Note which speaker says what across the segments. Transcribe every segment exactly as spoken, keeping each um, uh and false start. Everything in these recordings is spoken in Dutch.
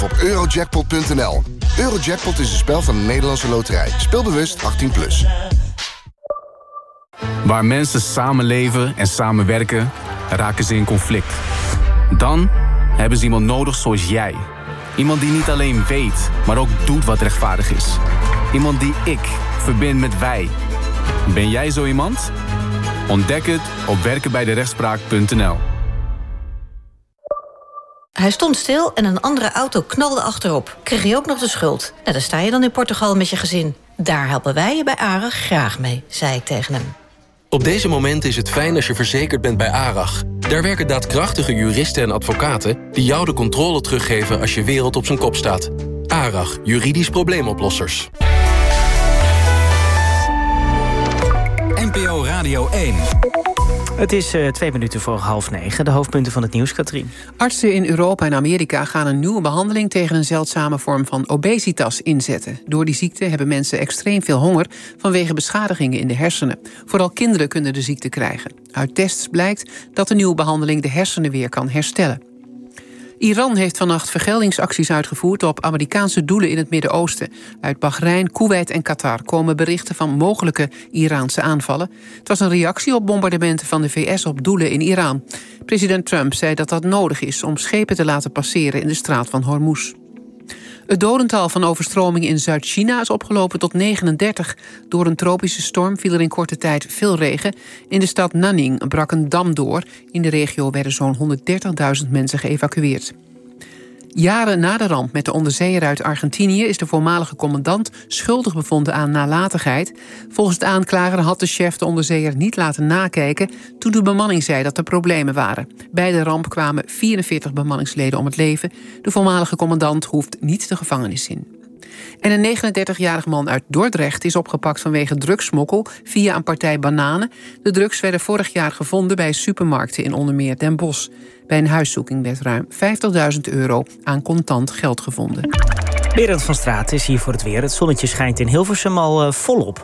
Speaker 1: op eurojackpot punt n l. Eurojackpot is een spel van de Nederlandse Loterij. Speel bewust achttien plus.
Speaker 2: Waar mensen samenleven en samenwerken, raken ze in conflict. Dan hebben ze iemand nodig zoals jij. Iemand die niet alleen weet, maar ook doet wat rechtvaardig is. Iemand die ik verbind met wij. Ben jij zo iemand? Ontdek het op werken bij de rechtspraak punt n l.
Speaker 3: Hij stond stil en een andere auto knalde achterop. Kreeg je ook nog de schuld? Nou, daar sta je dan in Portugal met je gezin. Daar helpen wij je bij ARAG graag mee, zei ik tegen hem.
Speaker 4: Op deze momenten is het fijn als je verzekerd bent bij ARAG. Daar werken daadkrachtige juristen en advocaten die jou de controle teruggeven als je wereld op zijn kop staat. ARAG, juridisch probleemoplossers.
Speaker 5: N P O Radio één.
Speaker 6: Het is uh, twee minuten voor half negen. De hoofdpunten van het nieuws, Katrien.
Speaker 7: Artsen in Europa en Amerika gaan een nieuwe behandeling tegen een zeldzame vorm van obesitas inzetten. Door die ziekte hebben mensen extreem veel honger vanwege beschadigingen in de hersenen. Vooral kinderen kunnen de ziekte krijgen. Uit tests blijkt dat de nieuwe behandeling de hersenen weer kan herstellen. Iran heeft vannacht vergeldingsacties uitgevoerd op Amerikaanse doelen in het Midden-Oosten. Uit Bahrein, Koeweit en Qatar komen berichten van mogelijke Iraanse aanvallen. Het was een reactie op bombardementen van de V S op doelen in Iran. President Trump zei dat dat nodig is om schepen te laten passeren in de straat van Hormuz. Het dodental van overstromingen in Zuid-China is opgelopen tot negenendertig. Door een tropische storm viel er in korte tijd veel regen. In de stad Nanning brak een dam door. In de regio werden zo'n honderddertigduizend mensen geëvacueerd. Jaren na de ramp met de onderzeeër uit Argentinië is de voormalige commandant schuldig bevonden aan nalatigheid. Volgens de aanklager had de chef de onderzeeër niet laten nakijken toen de bemanning zei dat er problemen waren. Bij de ramp kwamen vierenveertig bemanningsleden om het leven. De voormalige commandant hoeft niet de gevangenis in. En een negenendertigjarig man uit Dordrecht is opgepakt vanwege drugssmokkel via een partij bananen. De drugs werden vorig jaar gevonden bij supermarkten in onder meer Den Bosch. Bij een huiszoeking werd ruim vijftigduizend euro aan contant geld gevonden.
Speaker 6: Berend van Straat is hier voor het weer. Het zonnetje schijnt in Hilversum al uh, volop.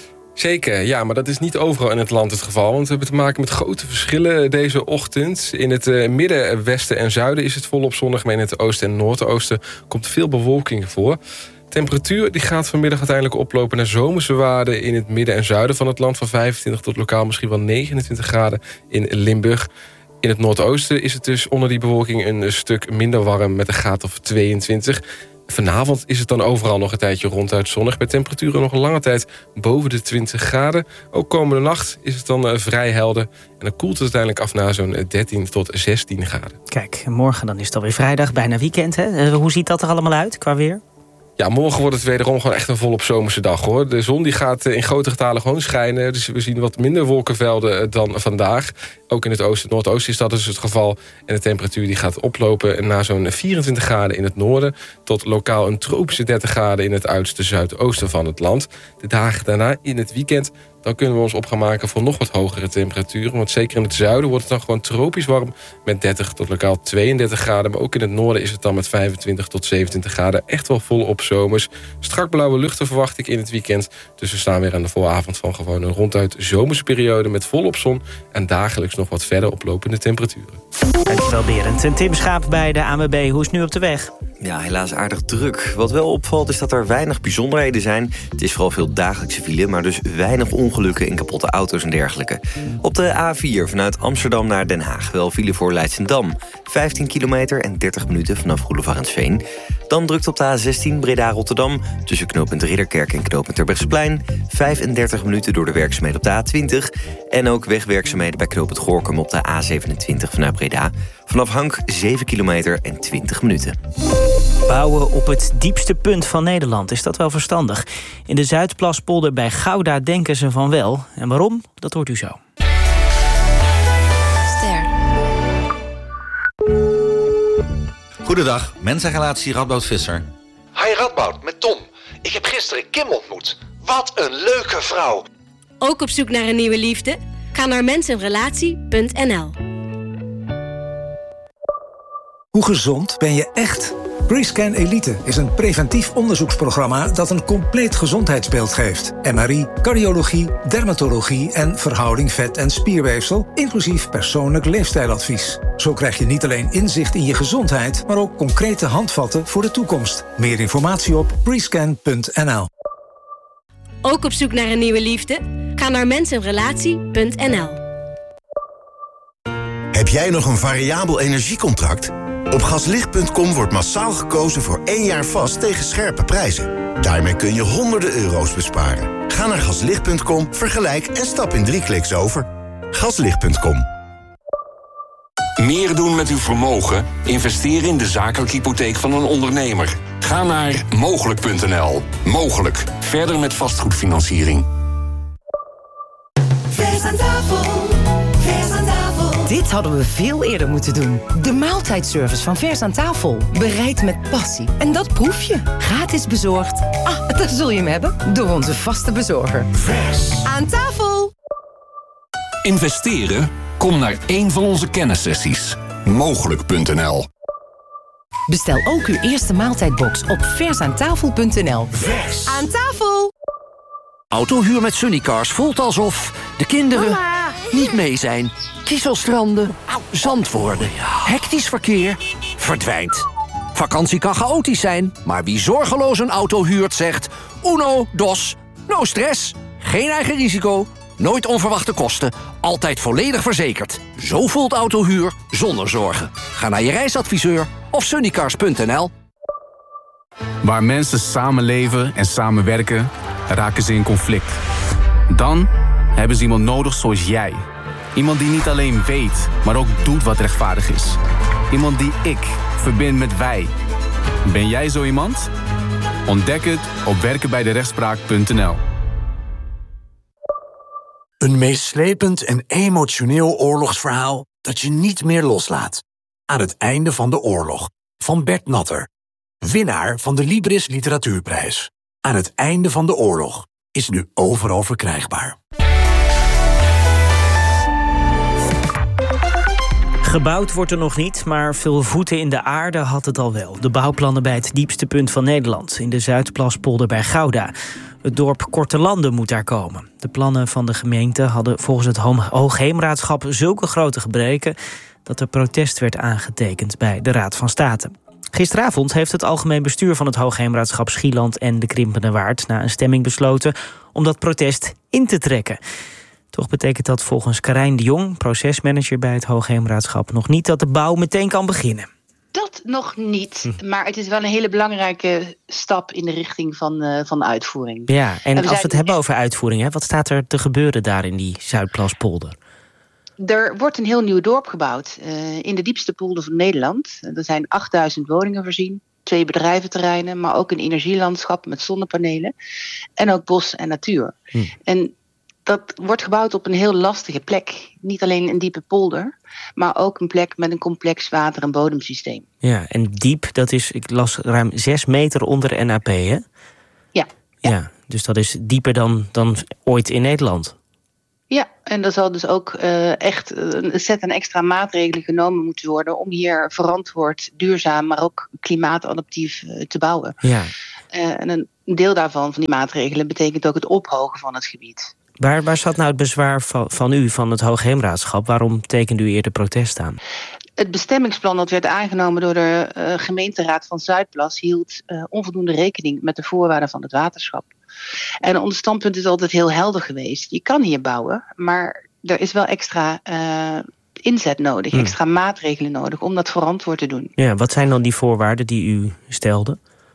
Speaker 8: Zeker, ja, maar dat is niet overal in het land het geval. Want we hebben te maken met grote verschillen deze ochtend. In het uh, midden, westen en zuiden is het volop zonnig. Maar in het oosten en noordoosten komt veel bewolking voor. Temperatuur die gaat vanmiddag uiteindelijk oplopen naar zomerse waarden in het midden en zuiden van het land. Van vijfentwintig tot lokaal misschien wel negenentwintig graden in Limburg. In het noordoosten is het dus onder die bewolking een stuk minder warm met een graad of tweeëntwintig. Vanavond is het dan overal nog een tijdje ronduit zonnig. Bij temperaturen nog een lange tijd boven de twintig graden. Ook komende nacht is het dan uh, vrij helder. En dan koelt het uiteindelijk af naar zo'n dertien tot zestien graden.
Speaker 6: Kijk, morgen dan is het alweer vrijdag, bijna weekend. Hè? Uh, hoe ziet dat er allemaal uit qua weer?
Speaker 8: Ja, morgen wordt het wederom gewoon echt een volop zomerse dag, hoor. De zon die gaat in grote getalen gewoon schijnen. Dus we zien wat minder wolkenvelden dan vandaag. Ook in het oosten en noordoosten is dat dus het geval. En de temperatuur die gaat oplopen naar zo'n vierentwintig graden in het noorden. Tot lokaal een tropische dertig graden in het uiterste zuidoosten van het land. De dagen daarna in het weekend, dan kunnen we ons op gaan maken voor nog wat hogere temperaturen. Want zeker in het zuiden wordt het dan gewoon tropisch warm met dertig tot lokaal tweeëndertig graden. Maar ook in het noorden is het dan met vijfentwintig tot zevenentwintig graden echt wel volop zomers. Strak blauwe luchten verwacht ik in het weekend. Dus we staan weer aan de vooravond van gewoon een ronduit zomerse periode met volop zon en dagelijks nog wat verder oplopende temperaturen.
Speaker 6: Dankjewel, Berend. En Tim Schaap bij de A N W B. Hoe is het nu op de weg?
Speaker 9: Ja, helaas aardig druk. Wat wel opvalt is dat er weinig bijzonderheden zijn. Het is vooral veel dagelijkse file, maar dus weinig ongelukken in kapotte auto's en dergelijke. Op de A vier vanuit Amsterdam naar Den Haag wel file voor Leidschendam. vijftien kilometer en dertig minuten vanaf Roelofarensveen. Dan drukt op de A zestien Breda-Rotterdam tussen knooppunt Ridderkerk en knooppunt Terbrechtseplein. vijfendertig minuten door de werkzaamheden op de A twintig. En ook wegwerkzaamheden bij knooppunt Gorinchem op de A zevenentwintig vanuit Breda. Vanaf Hank zeven kilometer en twintig minuten.
Speaker 6: Bouwen op het diepste punt van Nederland, is dat wel verstandig? In de Zuidplaspolder bij Gouda denken ze van wel. En waarom? Dat hoort u zo.
Speaker 10: Ster.
Speaker 5: Goedendag, mensenrelatie Radboud Visser.
Speaker 11: Hi Radboud, met Tom. Ik heb gisteren Kim ontmoet. Wat een leuke vrouw.
Speaker 10: Ook op zoek naar een nieuwe liefde? Ga naar mensenrelatie punt n l.
Speaker 12: Hoe gezond ben je echt? Prescan Elite is een preventief onderzoeksprogramma dat een compleet gezondheidsbeeld geeft. M R I, cardiologie, dermatologie en verhouding vet- en spierweefsel, inclusief persoonlijk leefstijladvies. Zo krijg je niet alleen inzicht in je gezondheid, maar ook concrete handvatten voor de toekomst. Meer informatie op prescan punt n l.
Speaker 10: Ook op zoek naar een nieuwe liefde? Ga naar mensenrelatie punt n l.
Speaker 13: Heb jij nog een variabel energiecontract? Op gaslicht punt com wordt massaal gekozen voor één jaar vast tegen scherpe prijzen. Daarmee kun je honderden euro's besparen. Ga naar gaslicht punt com, vergelijk en stap in drie kliks over. gaslicht punt com.
Speaker 14: Meer doen met uw vermogen? Investeer in de zakelijke hypotheek van een ondernemer. Ga naar mogelijk punt n l. Mogelijk. Verder met vastgoedfinanciering.
Speaker 15: Vers aan tafel. Vers aan tafel. Dit hadden we veel eerder moeten doen. De maaltijdservice van Vers aan tafel. Bereid met passie. En dat proef je. Gratis bezorgd. Ah, daar zul je hem hebben. Door onze vaste bezorger. Vers aan tafel.
Speaker 14: Investeren? Kom naar één van onze kennissessies. mogelijk punt n l.
Speaker 15: Bestel ook uw eerste maaltijdbox op versaantafel punt n l. Vers aan tafel.
Speaker 16: Autohuur met Sunnycars voelt alsof de kinderen Mama. niet mee zijn. Kieselstranden, zand worden, hectisch verkeer, verdwijnt. Vakantie kan chaotisch zijn, maar wie zorgeloos een auto huurt zegt... Uno, dos, no stress, geen eigen risico, nooit onverwachte kosten, altijd volledig verzekerd. Zo voelt autohuur zonder zorgen. Ga naar je reisadviseur of sunnycars punt n l.
Speaker 2: Waar mensen samenleven en samenwerken, raken ze in conflict. Dan hebben ze iemand nodig zoals jij. Iemand die niet alleen weet, maar ook doet wat rechtvaardig is. Iemand die ik verbind met wij. Ben jij zo iemand? Ontdek het op werken bij de rechtspraak punt n l.
Speaker 17: Een meeslepend en emotioneel oorlogsverhaal dat je niet meer loslaat. Aan het einde van de oorlog, van Bert Natter. Winnaar van de Libris Literatuurprijs. Aan het einde van de oorlog is nu overal verkrijgbaar.
Speaker 6: Gebouwd wordt er nog niet, maar veel voeten in de aarde had het al wel. De bouwplannen bij het diepste punt van Nederland, in de Zuidplaspolder bij Gouda. Het dorp Kortelanden moet daar komen. De plannen van de gemeente hadden volgens het Hoogheemraadschap zulke grote gebreken dat er protest werd aangetekend bij de Raad van State. Gisteravond heeft het algemeen bestuur van het Hoogheemraadschap Schieland en de Krimpende Waard na een stemming besloten om dat protest in te trekken. Toch betekent dat volgens Karijn de Jong, procesmanager bij het Hoogheemraadschap, nog niet dat de bouw meteen kan beginnen.
Speaker 18: Dat nog niet, maar het is wel een hele belangrijke stap in de richting van, uh, van de uitvoering.
Speaker 6: Ja, en, en we als we het hebben
Speaker 18: echt...
Speaker 6: over uitvoering, hè, wat staat er te gebeuren daar in die Zuidplaspolder?
Speaker 18: Er wordt een heel nieuw dorp gebouwd uh, in de diepste polder van Nederland. Er zijn achtduizend woningen voorzien, twee bedrijventerreinen, maar ook een energielandschap met zonnepanelen en ook bos en natuur. Hm. En dat wordt gebouwd op een heel lastige plek. Niet alleen een diepe polder, maar ook een plek met een complex water- en bodemsysteem.
Speaker 6: Ja, en diep, dat is, ik las, ruim zes meter onder de N A P, hè?
Speaker 18: Ja. Ja,
Speaker 6: ja dus dat is dieper dan, dan ooit in Nederland.
Speaker 18: Ja, en er zal dus ook uh, echt een set aan extra maatregelen genomen moeten worden om hier verantwoord, duurzaam, maar ook klimaatadaptief uh, te bouwen.
Speaker 6: Ja.
Speaker 18: Uh, en een deel daarvan, van die maatregelen, betekent ook het ophogen van het gebied.
Speaker 6: Waar, waar zat nou het bezwaar van, van u, van het Hoogheemraadschap? Waarom tekende u eerder protest aan?
Speaker 18: Het bestemmingsplan dat werd aangenomen door de uh, gemeenteraad van Zuidplas hield uh, onvoldoende rekening met de voorwaarden van het waterschap. En ons standpunt is altijd heel helder geweest. Je kan hier bouwen, maar er is wel extra uh, inzet nodig, hmm. extra maatregelen nodig om dat verantwoord te doen.
Speaker 6: Ja, wat zijn dan die voorwaarden die u stelde?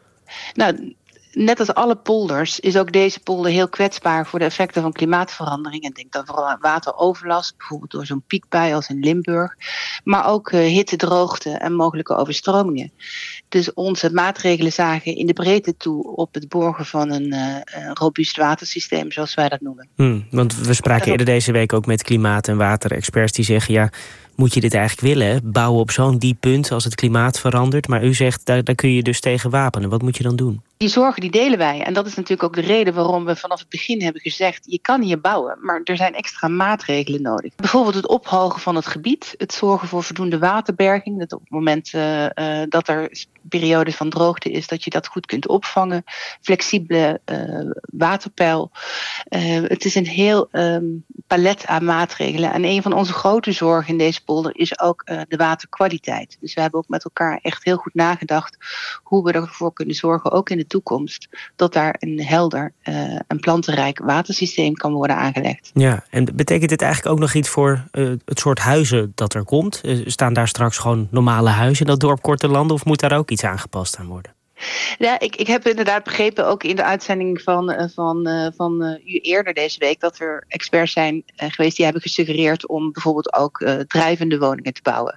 Speaker 18: Nou, net als alle polders is ook deze polder heel kwetsbaar voor de effecten van klimaatverandering. En denk dan vooral aan wateroverlast, bijvoorbeeld door zo'n piekbui als in Limburg. Maar ook uh, hitte, droogte en mogelijke overstromingen. Dus onze maatregelen zagen in de breedte toe op het borgen van een uh, robuust watersysteem, zoals wij dat noemen.
Speaker 6: Hmm, want we spraken eerder deze week ook met klimaat- en waterexperts die zeggen, ja, moet je dit eigenlijk willen, hè? Bouwen op zo'n diep punt als het klimaat verandert. Maar u zegt, daar, daar kun je dus tegen wapenen. Wat moet je dan doen?
Speaker 18: Die zorgen die delen wij. En dat is natuurlijk ook de reden waarom we vanaf het begin hebben gezegd, je kan hier bouwen, maar er zijn extra maatregelen nodig. Bijvoorbeeld het ophogen van het gebied, het zorgen voor voldoende waterberging. Dat op het moment uh, uh, dat er periodes van droogte is, dat je dat goed kunt opvangen. Flexibele uh, waterpeil. Uh, het is een heel um, palet aan maatregelen. En een van onze grote zorgen in deze polder is ook uh, de waterkwaliteit. Dus we hebben ook met elkaar echt heel goed nagedacht hoe we ervoor kunnen zorgen, ook in de toekomst, dat daar een helder uh, en plantenrijk watersysteem kan worden aangelegd.
Speaker 6: Ja, en betekent dit eigenlijk ook nog iets voor uh, het soort huizen dat er komt? Uh, staan daar straks gewoon normale huizen in dat dorp Kortelanden, of moet daar ook iets aangepast aan worden?
Speaker 18: Ja, ik, ik heb inderdaad begrepen, ook in de uitzending van, van, van uh, u eerder deze week, dat er experts zijn uh, geweest die hebben gesuggereerd om bijvoorbeeld ook uh, drijvende woningen te bouwen.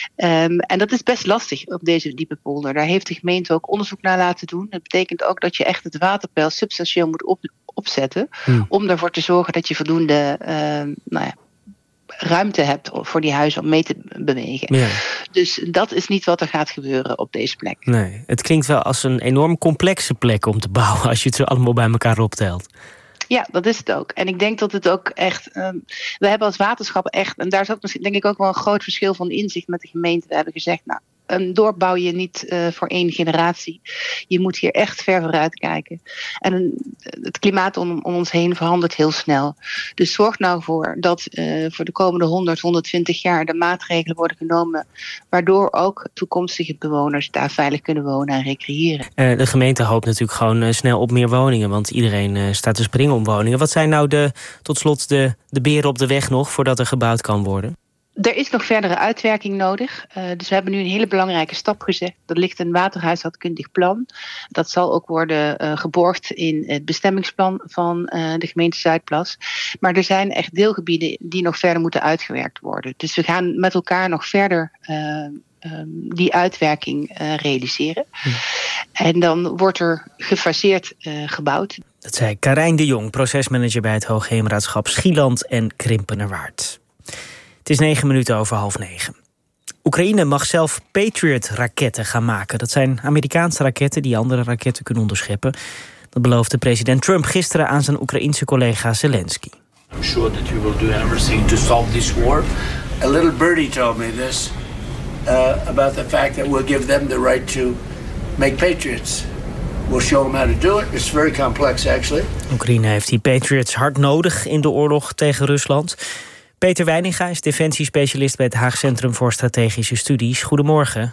Speaker 18: Um, en dat is best lastig op deze diepe polder. Daar heeft de gemeente ook onderzoek naar laten doen. Dat betekent ook dat je echt het waterpeil substantieel moet op, opzetten, hmm. om ervoor te zorgen dat je voldoende uh, nou ja, ruimte hebt voor die huizen om mee te bewegen. Ja. Dus dat is niet wat er gaat gebeuren op deze plek.
Speaker 6: Nee, het klinkt wel als een enorm complexe plek om te bouwen, als je het zo allemaal bij elkaar optelt.
Speaker 18: Ja, dat is het ook. En ik denk dat het ook echt, Um, we hebben als waterschap echt, en daar is ook misschien denk ik ook wel een groot verschil van inzicht met de gemeente. We hebben gezegd, nou, een dorp bouw je niet uh, voor één generatie. Je moet hier echt ver vooruit kijken. En een, het klimaat om, om ons heen verandert heel snel. Dus zorg nou voor dat uh, voor de komende honderd, honderdtwintig jaar de maatregelen worden genomen, waardoor ook toekomstige bewoners daar veilig kunnen wonen en recreëren.
Speaker 6: Uh, de gemeente hoopt natuurlijk gewoon uh, snel op meer woningen, want iedereen uh, staat te springen om woningen. Wat zijn nou de, tot slot de, de beren op de weg nog voordat er gebouwd kan worden?
Speaker 18: Er is nog verdere uitwerking nodig. Uh, dus we hebben nu een hele belangrijke stap gezet. Er ligt een waterhuishoudkundig plan. Dat zal ook worden uh, geborgd in het bestemmingsplan van uh, de gemeente Zuidplas. Maar er zijn echt deelgebieden die nog verder moeten uitgewerkt worden. Dus we gaan met elkaar nog verder uh, um, die uitwerking uh, realiseren. Hm. En dan wordt er gefaseerd uh, gebouwd.
Speaker 6: Dat zei Karijn de Jong, procesmanager bij het Hoogheemraadschap Schieland en Krimpenerwaard. Het is negen minuten over half negen. Oekraïne mag zelf Patriot-raketten gaan maken. Dat zijn Amerikaanse raketten die andere raketten kunnen onderscheppen. Dat beloofde president Trump gisteren aan zijn Oekraïense collega Zelensky.
Speaker 19: I'm sure that you will do everything to stop this war. A little birdie told me this uh, about the fact that we'll give them the right to make Patriots. We'll show them how to do it. It's very complex actually.
Speaker 6: Oekraïne heeft die Patriots hard nodig in de oorlog tegen Rusland. Peter Weininga is defensiespecialist bij het Haag Centrum voor Strategische Studies. Goedemorgen.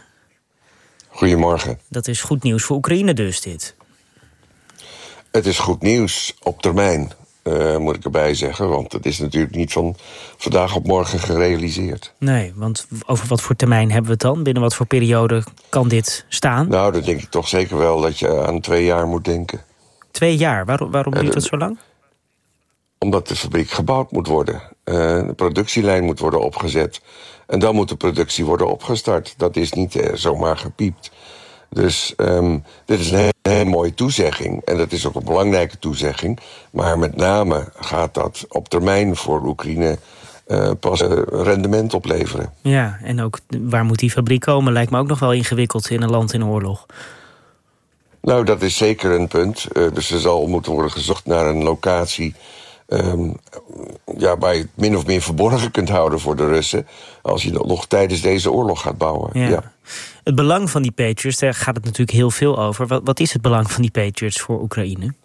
Speaker 20: Goedemorgen.
Speaker 6: Dat is goed nieuws voor Oekraïne dus, dit.
Speaker 20: Het is goed nieuws op termijn, uh, moet ik erbij zeggen. Want het is natuurlijk niet van vandaag op morgen gerealiseerd.
Speaker 6: Nee, want over wat voor termijn hebben we het dan? Binnen wat voor periode kan dit staan?
Speaker 20: Nou, dan denk ik toch zeker wel dat je aan twee jaar moet denken.
Speaker 6: Twee jaar? Waarom, waarom duurt dat zo lang?
Speaker 20: Omdat de fabriek gebouwd moet worden. Uh, de productielijn moet worden opgezet. En dan moet de productie worden opgestart. Dat is niet uh, zomaar gepiept. Dus um, dit is een hele, hele mooie toezegging. En dat is ook een belangrijke toezegging. Maar met name gaat dat op termijn voor Oekraïne uh, pas uh, rendement opleveren.
Speaker 6: Ja, en ook waar moet die fabriek komen? Lijkt me ook nog wel ingewikkeld in een land in oorlog.
Speaker 20: Nou, dat is zeker een punt. Uh, dus er zal moeten worden gezocht naar een locatie Um, ja, waar je het min of meer verborgen kunt houden voor de Russen, als je nog tijdens deze oorlog gaat bouwen.
Speaker 6: Ja.
Speaker 20: Ja.
Speaker 6: Het belang van die Patriots, daar gaat het natuurlijk heel veel over. Wat, wat is het belang van die Patriots voor Oekraïne?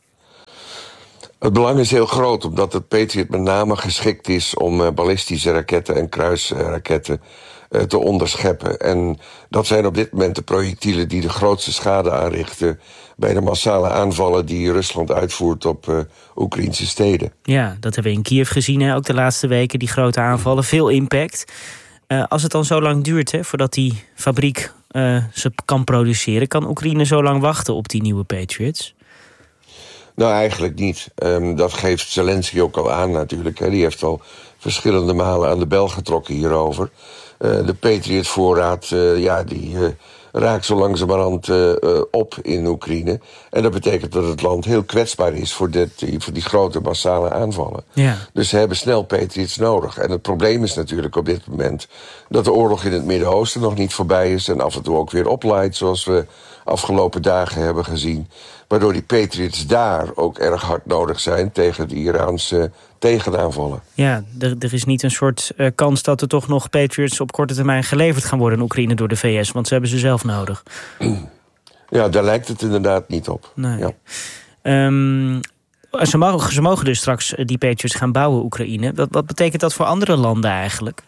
Speaker 20: Het belang is heel groot, omdat het Patriot met name geschikt is om uh, ballistische raketten en kruisraketten uh, te onderscheppen. En dat zijn op dit moment de projectielen die de grootste schade aanrichten bij de massale aanvallen die Rusland uitvoert op uh, Oekraïnse steden.
Speaker 6: Ja, dat hebben we in Kiev gezien, hè? Ook de laatste weken, die grote aanvallen. Veel impact. Uh, als het dan zo lang duurt, hè, voordat die fabriek uh, ze kan produceren, kan Oekraïne zo lang wachten op die nieuwe Patriots?
Speaker 20: Nou, eigenlijk niet. Um, dat geeft Zelensky ook al aan natuurlijk. Hè. Die heeft al verschillende malen aan de bel getrokken hierover. Uh, de Patriot-voorraad, uh, ja, die uh, raakt zo langzamerhand uh, uh, op in Oekraïne. En dat betekent dat het land heel kwetsbaar is voor, dit, voor die grote massale aanvallen.
Speaker 6: Ja.
Speaker 20: Dus ze hebben snel Patriots nodig. En het probleem is natuurlijk op dit moment dat de oorlog in het Midden-Oosten nog niet voorbij is en af en toe ook weer oplaait, zoals we afgelopen dagen hebben gezien. Waardoor die Patriots daar ook erg hard nodig zijn tegen de Iraanse tegenaanvallen.
Speaker 6: Ja, er, er is niet een soort uh, kans dat er toch nog Patriots op korte termijn geleverd gaan worden in Oekraïne door de V S, want ze hebben ze zelf nodig.
Speaker 20: Ja, daar lijkt het inderdaad niet op.
Speaker 6: Nee.
Speaker 20: Ja.
Speaker 6: Um, ze, mogen, ze mogen dus straks die Patriots gaan bouwen, Oekraïne. Wat, wat betekent dat voor andere landen eigenlijk?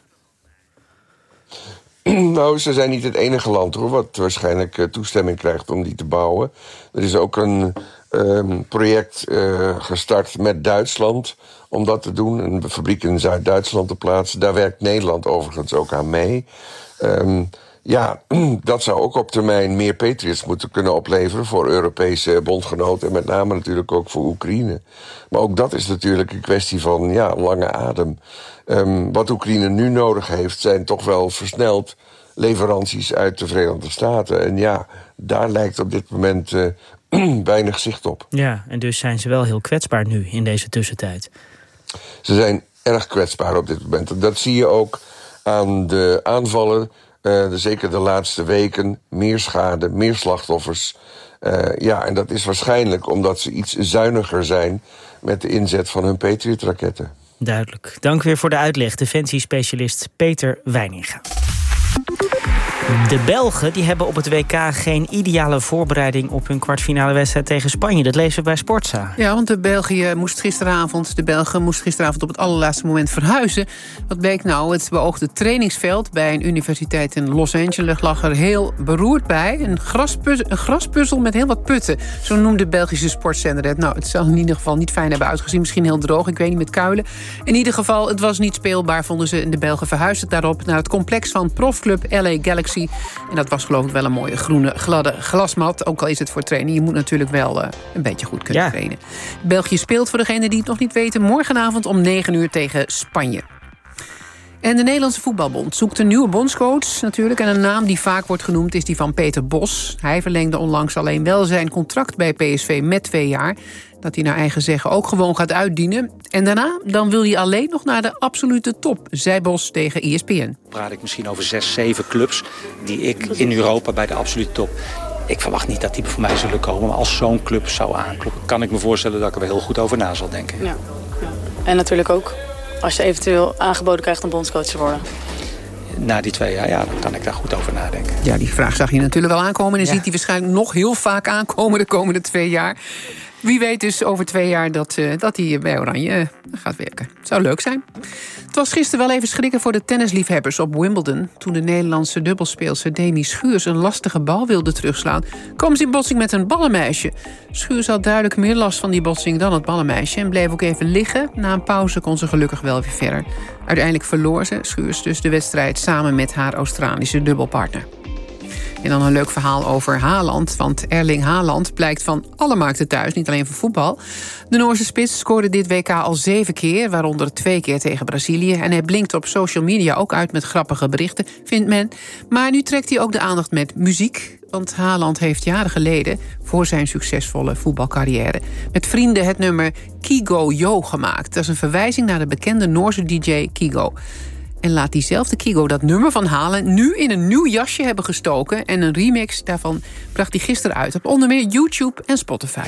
Speaker 20: Nou, ze zijn niet het enige land, hoor, wat waarschijnlijk uh, toestemming krijgt om die te bouwen. Er is ook een um, project uh, gestart met Duitsland om dat te doen. Een fabriek in Zuid-Duitsland te plaatsen. Daar werkt Nederland overigens ook aan mee. Um, ja, dat zou ook op termijn meer Patriots moeten kunnen opleveren voor Europese bondgenoten en met name natuurlijk ook voor Oekraïne. Maar ook dat is natuurlijk een kwestie van ja, lange adem. Um, wat Oekraïne nu nodig heeft zijn toch wel versneld leveranties uit de Verenigde Staten. En ja, daar lijkt op dit moment uh, weinig zicht op.
Speaker 6: Ja, en dus zijn ze wel heel kwetsbaar nu in deze tussentijd.
Speaker 20: Ze zijn erg kwetsbaar op dit moment. En dat zie je ook aan de aanvallen. Uh, de, zeker de laatste weken. Meer schade, meer slachtoffers. Uh, ja, en dat is waarschijnlijk omdat ze iets zuiniger zijn met de inzet van hun Patriot-raketten.
Speaker 6: Duidelijk. Dank weer voor de uitleg. Defensiespecialist Peter Wijninga. De Belgen die hebben op het W K geen ideale voorbereiding op hun kwartfinale wedstrijd tegen Spanje. Dat lezen we bij Sportza.
Speaker 7: Ja, want de België moest gisteravond, de Belgen moest gisteravond op het allerlaatste moment verhuizen. Wat bleek nou? Het beoogde trainingsveld bij een universiteit in Los Angeles lag er heel beroerd bij. Een, graspuzzel, een graspuzzel met heel wat putten. Zo noemde de Belgische sportzender het. Nou, het zal in ieder geval niet fijn hebben uitgezien. Misschien heel droog, ik weet niet, met kuilen. In ieder geval, het was niet speelbaar, vonden ze. En de Belgen verhuisden daarop naar het complex van profclub L A Galaxy. En dat was geloof ik wel een mooie groene gladde glasmat. Ook al is het voor trainen. Je moet natuurlijk wel uh, een beetje goed kunnen ja. trainen. België speelt, voor degenen die het nog niet weten, morgenavond om negen uur tegen Spanje. En de Nederlandse Voetbalbond zoekt een nieuwe bondscoach natuurlijk. En een naam die vaak wordt genoemd is die van Peter Bos. Hij verlengde onlangs alleen wel zijn contract bij P S V met twee jaar. Dat hij naar eigen zeggen ook gewoon gaat uitdienen. En daarna dan wil hij alleen nog naar de absolute top, zei Bos tegen E S P N.
Speaker 21: Praat ik misschien over zes, zeven clubs die ik in Europa bij de absolute top. Ik verwacht niet dat die voor mij zullen komen. Maar als zo'n club zou aankloppen, kan ik me voorstellen dat ik er wel heel goed over na zal denken.
Speaker 22: Ja, ja. En natuurlijk ook als je eventueel aangeboden krijgt om bondscoach te worden.
Speaker 21: Na die twee jaar, ja, dan kan ik daar goed over nadenken.
Speaker 7: Ja, die vraag zag je natuurlijk wel aankomen. En
Speaker 21: ja.
Speaker 7: ziet die waarschijnlijk nog heel vaak aankomen de komende twee jaar. Wie weet dus over twee jaar dat, uh, dat hij bij Oranje uh, gaat werken. Zou leuk zijn. Het was gisteren wel even schrikken voor de tennisliefhebbers op Wimbledon. Toen de Nederlandse dubbelspeelster Demi Schuurs een lastige bal wilde terugslaan, kwam ze in botsing met een ballenmeisje. Schuurs had duidelijk meer last van die botsing dan het ballenmeisje en bleef ook even liggen. Na een pauze kon ze gelukkig wel weer verder. Uiteindelijk verloor ze, Schuurs, dus de wedstrijd samen met haar Australische dubbelpartner. En dan een leuk verhaal over Haaland. Want Erling Haaland blijkt van alle markten thuis, niet alleen voor voetbal. De Noorse spits scoorde dit W K al zeven keer, waaronder twee keer tegen Brazilië. En hij blinkt op social media ook uit met grappige berichten, vindt men. Maar nu trekt hij ook de aandacht met muziek. Want Haaland heeft jaren geleden, voor zijn succesvolle voetbalcarrière, met vrienden het nummer Kygo Yo gemaakt. Dat is een verwijzing naar de bekende Noorse D J Kygo. En laat diezelfde Kygo dat nummer van Haaland nu in een nieuw jasje hebben gestoken. En een remix daarvan bracht hij gisteren uit op onder meer YouTube en Spotify.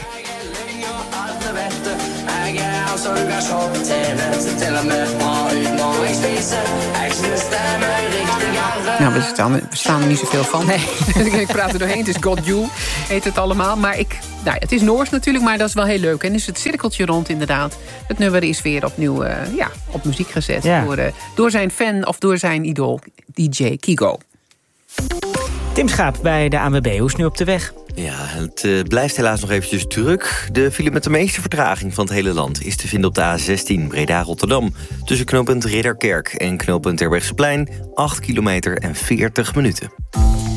Speaker 7: Nou, we staan, we staan er niet zoveel van. Nee. Ik praat er doorheen. Het is God You, heet het allemaal. Maar ik, nou ja, het is Noors natuurlijk, maar dat is wel heel leuk. En is het cirkeltje rond inderdaad. Het nummer is weer opnieuw uh, ja, op muziek gezet. Ja. Door, uh, door zijn fan of door zijn idool, D J Kygo.
Speaker 6: Tim Schaap bij de A N W B. Hoe is het nu op de weg?
Speaker 9: Ja, het uh, blijft helaas nog eventjes druk. De file met de meeste vertraging van het hele land is te vinden op de A zestien Breda-Rotterdam. Tussen knooppunt Ridderkerk en knooppunt Terbrechtseplein, acht kilometer en veertig minuten.